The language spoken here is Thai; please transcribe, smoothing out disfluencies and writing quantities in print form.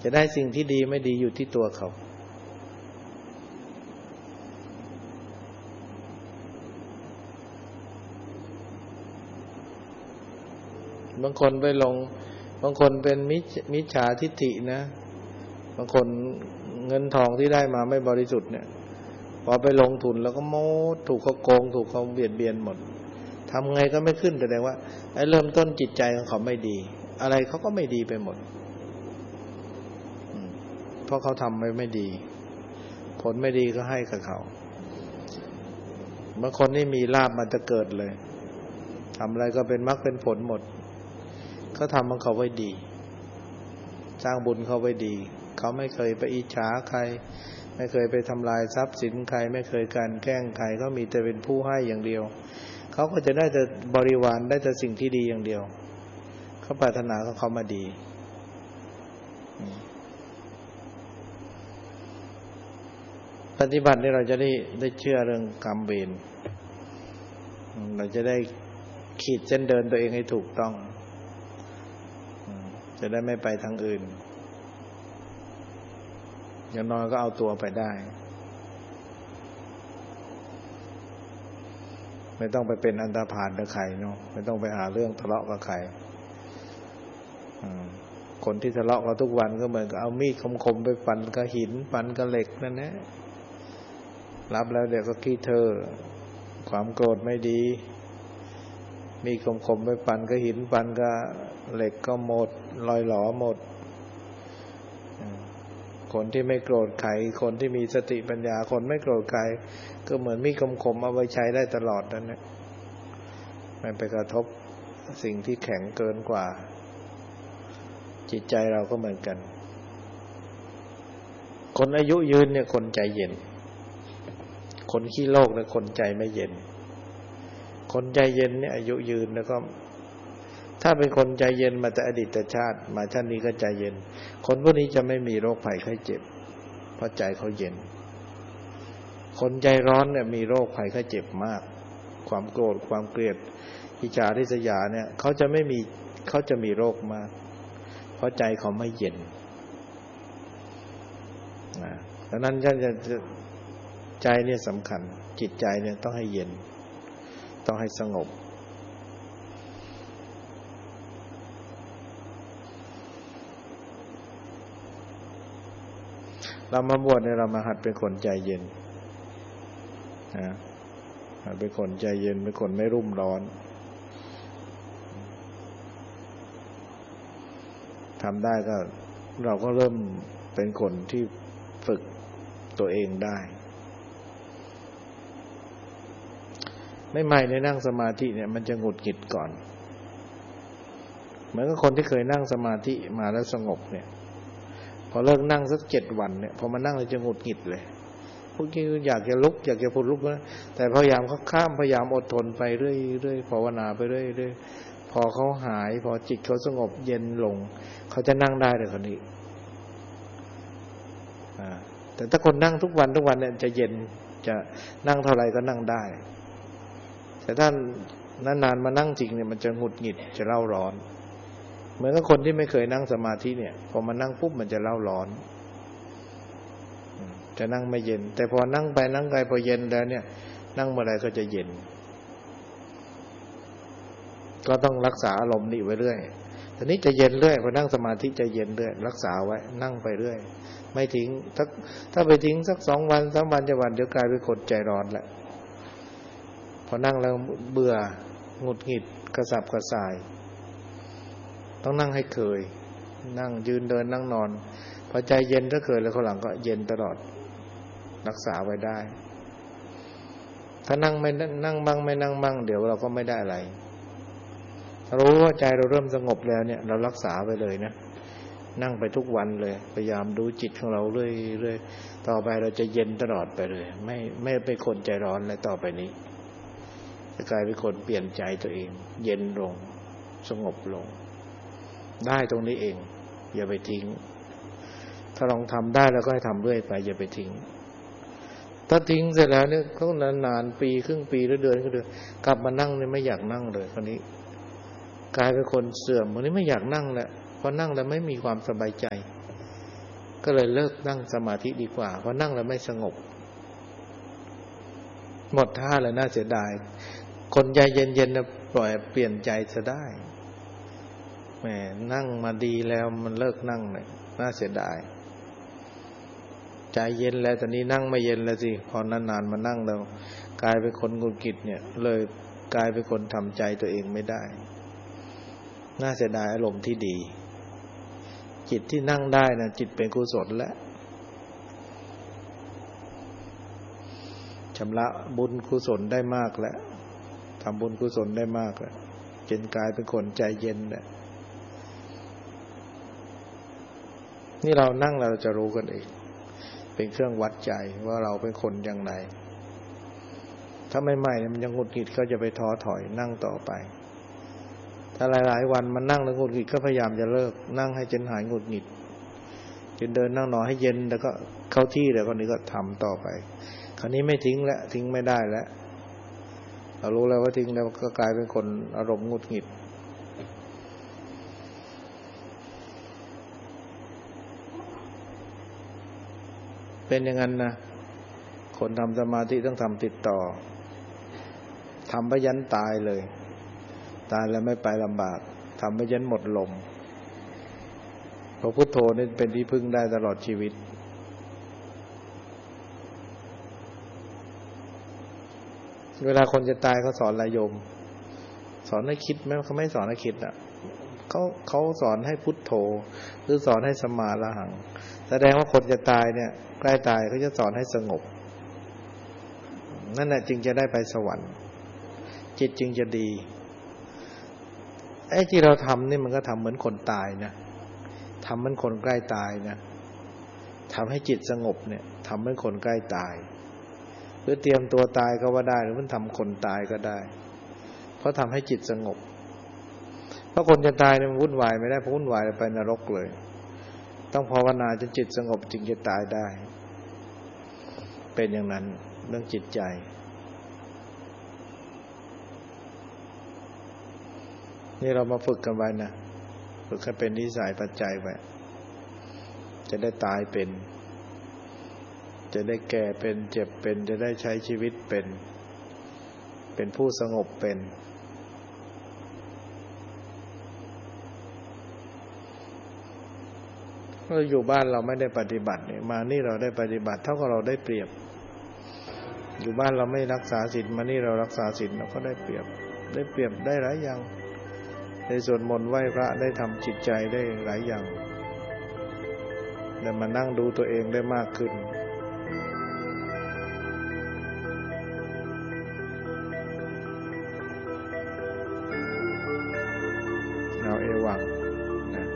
จะได้สิ่งที่ดีไม่ดีอยู่ที่ตัวเขาบางคนไปลงบางคนเป็นมิจฉาทิฏฐินะบางคนเงินทองที่ได้มาไม่บริสุทธิ์เนี่ยพอไปลงทุนแล้วก็โมดถูกเขาโกงถูกเขาเบียดเบียนหมดทำไงก็ไม่ขึ้นแสดงว่าไอ้เริ่มต้นจิตใจของเขาไม่ดีอะไรเขาก็ไม่ดีไปหมดเพราะเขาทำไม่ดีผลไม่ดีก็ให้กับเขาบางคนนี่มีลาภมันจะเกิดเลยทำอะไรก็เป็นมรรคเป็นผลหมดเขาทำของเขาไว้ดีสร้างบุญเขาไว้ดีเขาไม่เคยไปอิจฉาใครไม่เคยไปทำลายทรัพย์สินใครไม่เคยการแกล้งใครเขามีแต่เป็นผู้ให้อย่างเดียวเขาก็จะได้แต่บริวารได้แต่สิ่งที่ดีอย่างเดียวเขาปรารถนาของเขามาดีปฏิบัตินี่เราจะได้เชื่อเรื่องกรรมเวรเราจะได้ขีดเส้นเดินตัวเองให้ถูกต้องจะได้ไม่ไปทางอื่นอย่างน้อยก็เอาตัวไปได้ไม่ต้องไปเป็นอันธพาลกับใครเนาะไม่ต้องไปหาเรื่องทะเลาะกับใครคนที่ทะเลาะกันทุกวันก็เหมือนกับเอามีดคมๆไปฟันกับหินฟันกับเหล็กนั่นแหละรับแล้วเดี๋ยวก็ขี้เธอความโกรธไม่ดีมีคมๆไปฟันกับหินฟันกับเหล็กก็หมดลอยหลอหมดคนที่ไม่โกรธใครคนที่มีสติปัญญาคนไม่โกรธใครก็เหมือนมีคมๆเอาไว้ใช้ได้ตลอดนั่นแหละไม่ไปกระทบสิ่งที่แข็งเกินกว่าจิตใจเราก็เหมือนกันคนอายุยืนเนี่ยคนใจเย็นคนขี้โลกเนี่ยคนใจไม่เย็นคนใจเย็นเนี่ยอายุยืนแล้วก็ถ้าเป็นคนใจเย็นมาแต่อดีตชาติมาชาตินี้ก็ใจเย็นคนพวกนี้จะไม่มีโรคภัยไข้เจ็บเพราะใจเขาเย็นคนใจร้อนเนี่ยมีโรคภัยไข้เจ็บมากความโกรธความเกลียดอิจฉาริษยาเนี่ยเขาจะมีโรคมากเพราะใจเขาไม่เย็นดังนั้นใจเนี่ยสำคัญจิตใจเนี่ยต้องให้เย็นต้องให้สงบเรามาบวชเนี่ยเรามาหัดเป็นคนใจเย็นหัดเป็นคนใจเย็นเป็นคนไม่รุ่มร้อนทำได้ก็เราก็เริ่มเป็นคนที่ฝึกตัวเองได้ใหม่ๆในนั่งสมาธิเนี่ยมันจะหงุดหงิดก่อนเหมือนกับคนที่เคยนั่งสมาธิมาแล้วสงบเนี่ยพอเลิกนั่งสัก7 วันเนี่ยพอมานั่งเลยจะหงุดหงิดเลยพวกนี้อยากจะลุกอยากจะพูดลุกนะแต่พยายามพยายามอดทนไปเรื่อยๆภาวนาไปเรื่อยๆพอเขาหายพอจิตเขาสงบเย็นลงเขาจะนั่งได้เลยคนนี้แต่ถ้าคนนั่งทุกวันเนี่ยจะเย็นจะนั่งเท่าไหร่ก็นั่งได้แต่ถ้านานๆมานั่งจริงเนี่ยมันจะหงุดหงิดจะเร่าร้อนเหมือนกับคนที่ไม่เคยนั่งสมาธิเนี่ยพอมานั่งปุ๊บมันจะเร่าร้อนจะนั่งไม่เย็นแต่พอนั่งไปพอเย็นแล้วเนี่ยนั่งเมื่อไรก็จะเย็นก็ต้องรักษาอารมณ์นี้ไว้เรื่อยทีนี้จะเย็นเรื่อยพอนั่งสมาธิจะเย็นเรื่อยรักษาไว้นั่งไปเรื่อยไม่ทิ้งถ้าไปทิ้งสัก2 วัน3 วันจะวันเดี๋ยวกลายเป็นคนใจร้อนแหละพอนั่งแล้วเบื่อหงุดหงิดกระสับกระส่ายต้องนั่งให้เคยนั่งยืนเดินนั่งนอนพอใจเย็นถ้าเคยแล้วข้างหลังก็เย็นตลอดรักษาไว้ได้ถ้านั่งไม่นั่งบ้างไม่นั่งบ้างเดี๋ยวเราก็ไม่ได้อะไรถ้ารู้ว่าใจเราเริ่มสงบแล้วเนี่ยเรารักษาไปเลยนะนั่งไปทุกวันเลยพยายามดูจิตของเราเรื่อยๆต่อไปเราจะเย็นตลอดไปเลยไม่เป็นคนใจร้อนเลยต่อไปนี้จะกลายเป็นคนเปลี่ยนใจตัวเองเย็นลงสงบลงได้ตรงนี้เองอย่าไปทิ้งถ้าลองทำได้แล้วก็ให้ทำเรื่อยไปอย่าไปทิ้งถ้าทิ้งเสร็จแล้วเนี่ยก็นานๆปีครึ่งปีหรือเดือนก็เดือนกลับมานั่งเนี่ยไม่อยากนั่งเลยคราวนี้กลายเป็นคนเสื่อมวันนี้ไม่อยากนั่งแล้วพอนั่งแล้วไม่มีความสบายใจก็เลยเลิกนั่งสมาธิดีกว่าเพราะนั่งแล้วไม่สงบหมดท่าแล้วน่าเสียดายคนใจเย็นๆนะปล่อยเปลี่ยนใจซะได้แหมนั่งมาดีแล้วมันเลิกนั่งเลยน่าเสียดายใจเย็นแล้วตอนนี้นั่งไม่เย็นแล้วสิพอนานๆมานั่งแล้วกลายเป็นคนหงุดหงิดเนี่ยเลยกลายเป็นคนทำใจตัวเองไม่ได้น่าเสียดายอารมณ์ที่ดีจิตที่นั่งได้นะจิตเป็นกุศลแล้วชำระบุญกุศลได้มากแล้วทำบุญกุศลได้มากแล้วจนกลายเป็นคนใจเย็นแล้วนี่เรานั่งเราจะรู้กันเองเป็นเครื่องวัดใจว่าเราเป็นคนอย่างไรถ้าไม่ใหม่มันยังหงุดหงิดก็จะไปท้อถอยนั่งต่อไปถ้าหลายๆวันมันนั่งแล้วหงุดหงิดก็พยายามจะเลิกนั่งให้จนหายหงุดหงิดจนเดินนั่งนอนให้เย็นแล้วก็เข้าที่แล้วก็นี้ก็ทำต่อไปคราวนี้ไม่ทิ้งแล้วทิ้งไม่ได้แล้วเรารู้แล้วว่าทิ้งแล้วก็กลายเป็นคนอารมณ์หงุดหงิดเป็นอย่างนั้นนะคนทำสมาธิต้องทำติดต่อทำไปยันตายเลยตายแล้วไม่ไปลำบากทำไปยันหมดลมเพราะพุทโธนี่เป็นที่พึ่งได้ตลอดชีวิตเวลาคนจะตายเขาสอนอะไรโยมสอนให้คิดไหมเขาไม่สอนให้คิดอ่ะเขาสอนให้พุทโธหรือสอนให้สมาระหังแสดงว่าคนจะตายเนี่ยใกล้ตายเขาจะสอนให้สงบนั่นแหละจึงจะได้ไปสวรรค์จิตจึงจะดีไอ้ที่เราทำนี่มันก็ทำเหมือนคนตายนะทำเหมือนคนใกล้ตายนะทำให้จิตสงบเนี่ยทำเหมือนคนใกล้ตายหรือเตรียมตัวตายก็ว่าได้หรือมันทำคนตายก็ได้เพราะทำให้จิตสงบเพราะคนจะตายเนี่ยมันวุ่นวายไม่ได้เพราะวุ่นวายไปนรกเลยต้องภาวนาจนจิตสงบจึงจะตายได้เป็นอย่างนั้นเรื่องจิตใจนี่เรามาฝึกกันไว้นะฝึกให้เป็นนิสัยปัจจัยไว้จะได้ตายเป็นจะได้แก่เป็นเจ็บเป็นจะได้ใช้ชีวิตเป็นผู้สงบเป็นเราอยู่บ้านเราไม่ได้ปฏิบัติเนี่ยมานี่เราได้ปฏิบัติเท่ากับเราได้เปรียบอยู่บ้านเราไม่รักษาศีลมานี่เรารักษาศีลเราก็ได้เปรียบได้หลายอย่างได้สวดมนต์ไหว้พระได้ทำจิตใจได้หลายอย่างได้มานั่งดูตัวเองได้มากขึ้น